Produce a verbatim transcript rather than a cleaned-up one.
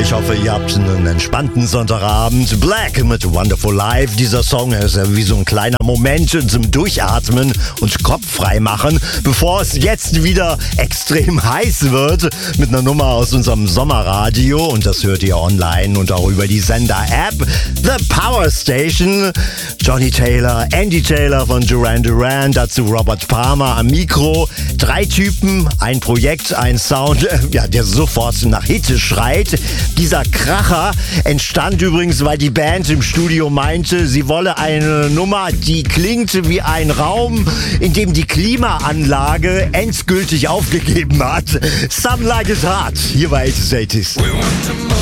Ich hoffe, ihr habt einen entspannten Sonntagabend. Black mit Wonderful Life. Dieser Song ist wie so ein kleiner Moment zum Durchatmen und Kopf frei machen, bevor es jetzt wieder extrem heiß wird mit einer Nummer aus unserem Sommerradio. Und das hört ihr online und auch über die Sender-App. The Power Station. Johnny Taylor, Andy Taylor von Duran Duran, dazu Robert Palmer am Mikro. Drei Typen, ein Projekt, ein Sound, ja, der sofort nach Hitte schreit. Dieser Kracher entstand übrigens, weil die Band im Studio meinte, sie wolle eine Nummer, die klingt wie ein Raum, in dem die Klimaanlage endgültig aufgegeben hat. Some Like It Hard, hier bei achtzig achtzig.